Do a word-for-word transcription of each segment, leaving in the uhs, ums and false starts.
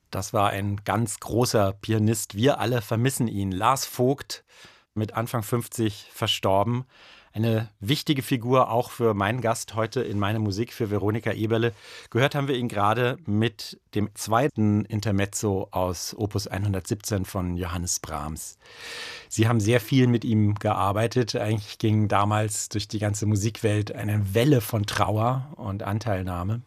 Das war ein ganz großer Pianist. Wir alle vermissen ihn. Lars Vogt, mit Anfang fünfzig verstorben. Eine wichtige Figur auch für meinen Gast heute in meine Musik, für Veronika Eberle. Gehört haben wir ihn gerade mit dem zweiten Intermezzo aus Opus hundertsiebzehn von Johannes Brahms. Sie haben sehr viel mit ihm gearbeitet. Eigentlich ging damals durch die ganze Musikwelt eine Welle von Trauer und Anteilnahme.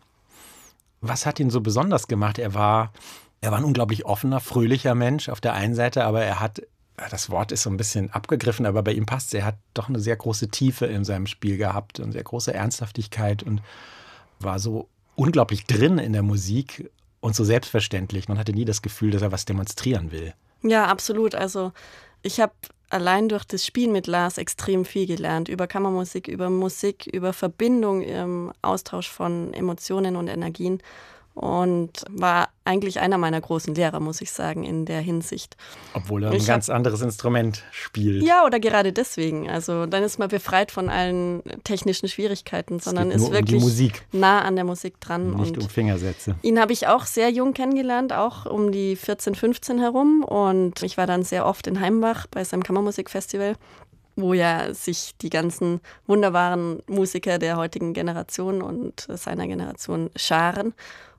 Was hat ihn so besonders gemacht? Er war, er war ein unglaublich offener, fröhlicher Mensch auf der einen Seite, aber er hat, das Wort ist so ein bisschen abgegriffen, aber bei ihm passt es, er hat doch eine sehr große Tiefe in seinem Spiel gehabt und sehr große Ernsthaftigkeit und war so unglaublich drin in der Musik und so selbstverständlich. Man hatte nie das Gefühl, dass er was demonstrieren will. Ja, absolut. Also ich habe allein durch das Spielen mit Lars extrem viel gelernt. Über Kammermusik, über Musik, über Verbindung, im Austausch von Emotionen und Energien. Und war eigentlich einer meiner großen Lehrer, muss ich sagen, in der Hinsicht. Obwohl er ein ich ganz hab, anderes Instrument spielt. Ja, oder gerade deswegen. Also dann ist man befreit von allen technischen Schwierigkeiten, es sondern ist wirklich um nah an der Musik dran. Nicht und um Fingersätze. Ihn habe ich auch sehr jung kennengelernt, auch um die vierzehn, fünfzehn herum. Und ich war dann sehr oft in Heimbach bei seinem Kammermusikfestival, wo ja sich die ganzen wunderbaren Musiker der heutigen Generation und seiner Generation scharen.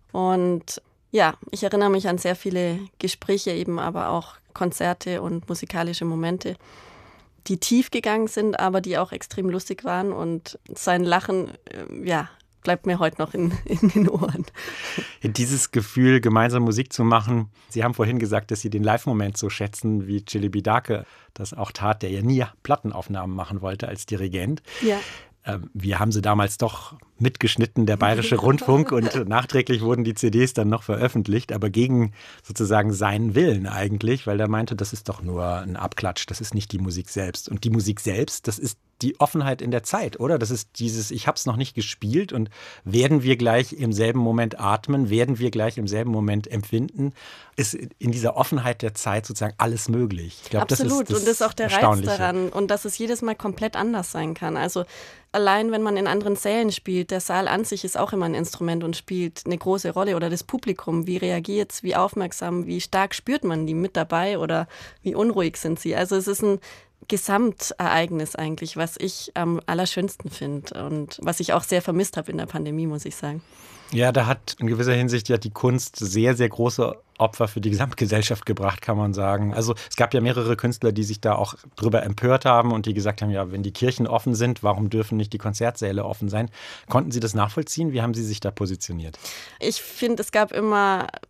Und ja, ich erinnere mich an sehr viele Gespräche, eben aber auch Konzerte und musikalische Momente, die tief gegangen sind, aber die auch extrem lustig waren. Und sein Lachen, ja, bleibt mir heute noch in, in den Ohren. Dieses Gefühl, gemeinsam Musik zu machen. Sie haben vorhin gesagt, dass Sie den Live-Moment so schätzen, wie Celi Bidake das auch tat, der ja nie Plattenaufnahmen machen wollte als Dirigent. Ja. Wir haben sie damals doch mitgeschnitten, der Bayerische Rundfunk, und nachträglich wurden die C Ds dann noch veröffentlicht, aber gegen sozusagen seinen Willen eigentlich, weil er meinte, das ist doch nur ein Abklatsch, das ist nicht die Musik selbst. Und die Musik selbst, das ist die Offenheit in der Zeit, oder? Das ist dieses, ich habe es noch nicht gespielt und werden wir gleich im selben Moment atmen, werden wir gleich im selben Moment empfinden, ist in dieser Offenheit der Zeit sozusagen alles möglich. Ich glaub, Absolut, das ist das und das ist auch der Reiz daran und dass es jedes Mal komplett anders sein kann. Also allein, wenn man in anderen Sälen spielt, der Saal an sich ist auch immer ein Instrument und spielt eine große Rolle, oder das Publikum, wie reagiert es, wie aufmerksam, wie stark spürt man die mit dabei oder wie unruhig sind sie. Also es ist ein Gesamtereignis eigentlich, was ich am allerschönsten finde und was ich auch sehr vermisst habe in der Pandemie, muss ich sagen. Ja, da hat in gewisser Hinsicht ja die Kunst sehr, sehr große Opfer für die Gesamtgesellschaft gebracht, kann man sagen. Also es gab ja mehrere Künstler, die sich da auch drüber empört haben und die gesagt haben, ja, wenn die Kirchen offen sind, warum dürfen nicht die Konzertsäle offen sein? Konnten Sie das nachvollziehen? Wie haben Sie sich da positioniert? Ich finde, es gab immer